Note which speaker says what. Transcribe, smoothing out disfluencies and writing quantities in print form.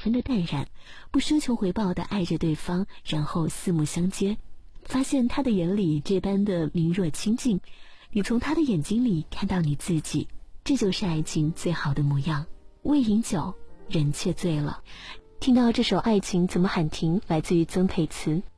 Speaker 1: 分的淡然，不奢求回报的爱着对方，然后四目相接，发现他的眼里这般的明若清净，你从他的眼睛里看到你自己，这就是爱情最好的模样。未饮酒，人却醉了。听到这首《爱情怎么喊停》，来自于曾沛慈。